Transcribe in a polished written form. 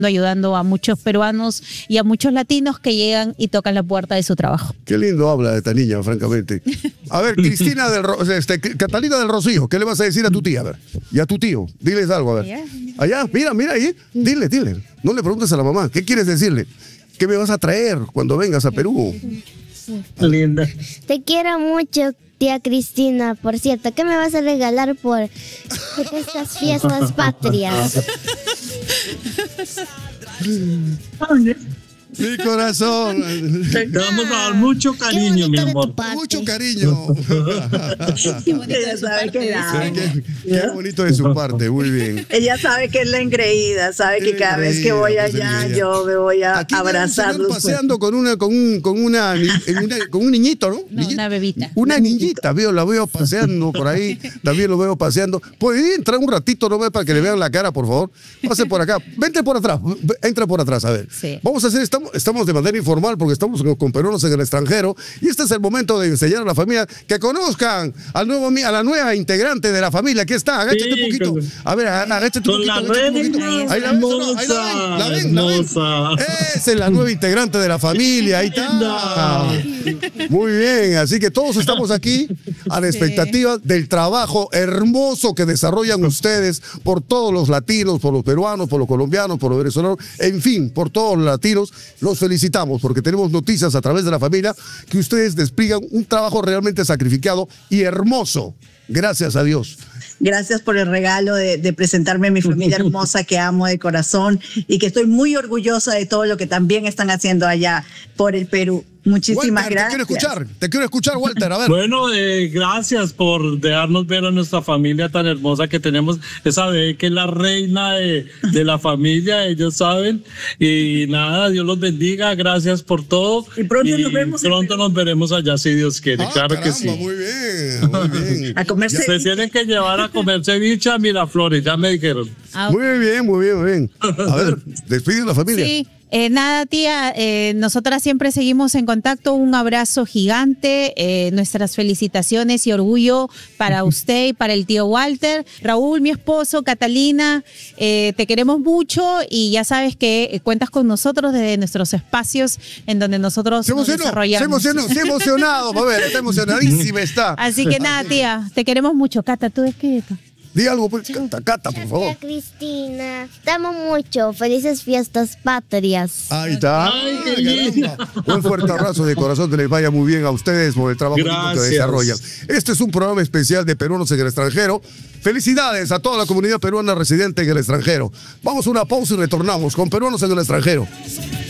ayudando a muchos peruanos y a muchos latinos que llegan y tocan la puerta de su trabajo. Qué lindo habla esta niña, francamente. A ver, Catalina del Rocío, ¿qué le vas a decir a tu tía? A ver, y a tu tío, diles algo, a ver. Allá, mira ahí, dile. No le preguntes a la mamá, ¿qué quieres decirle? ¿Qué me vas a traer cuando vengas a Perú? Linda. Te quiero mucho, tía Cristina. Por cierto, ¿qué me vas a regalar por estas fiestas patrias? Mi corazón. Te vamos a dar mucho cariño, mi amor. Mucho cariño. Ella sabe que la... Qué bonito de su parte, muy bien. Ella sabe que es la engreída, sabe que cada vez que voy allá yo me voy a abrazar. Paseando con un niñito, ¿no? No, una bebita. Una niñita, la veo paseando por ahí, también lo veo paseando. ¿Puede entrar un ratito, no ve, para que le vean la cara, por favor? Pase por acá, vente por atrás, entra por atrás, a ver. Sí. Vamos a hacer, estamos de manera informal porque estamos con peruanos en el extranjero y este es el momento de enseñar a la familia que conozcan a la nueva integrante de la familia. Aquí está, agáchate un poquito. A ver, agáchate un poquito. Ahí la ven. Esa es la nueva integrante de la familia, ahí está. Muy bien, así que todos estamos aquí a la expectativa del trabajo hermoso que desarrollan ustedes por todos los latinos, por los peruanos, por los colombianos, por los venezolanos, en fin, por todos los latinos. Los felicitamos porque tenemos noticias a través de la familia que ustedes despliegan un trabajo realmente sacrificado y hermoso. Gracias a Dios. Gracias por el regalo de presentarme a mi familia hermosa que amo de corazón y que estoy muy orgullosa de todo lo que también están haciendo allá por el Perú. Muchísimas Walter, gracias. Te quiero escuchar, Walter, a ver. Bueno, gracias por dejarnos ver a nuestra familia tan hermosa que tenemos. Esa bebé que es la reina de la familia, ellos saben. Y nada, Dios los bendiga, gracias por todo. Y pronto nos vemos. Pronto nos veremos allá, si Dios quiere, claro caramba, que sí. Muy bien. A comer Se tienen que llevar a comer ceviche a Miraflores, ya me dijeron. Muy bien. A ver, despide la familia. Sí. Nada, tía, nosotras siempre seguimos en contacto. Un abrazo gigante, nuestras felicitaciones y orgullo para usted y para el tío Walter. Raúl, mi esposo, Catalina, te queremos mucho y ya sabes que cuentas con nosotros desde nuestros espacios en donde nosotros nos desarrollamos. Se emocionado, a ver, está emocionadísima está. Así que nada, tía, te queremos mucho. Cata, ¿tú qué? Di algo, pues, Cata, por favor. Tía Cristina, te amo mucho. Felices fiestas patrias. Ahí está. Ay, qué linda. Un fuerte abrazo de corazón, que les vaya muy bien a ustedes por el trabajo que desarrollan. Este es un programa especial de peruanos en el extranjero. Felicidades a toda la comunidad peruana residente en el extranjero. Vamos a una pausa y retornamos con peruanos en el extranjero.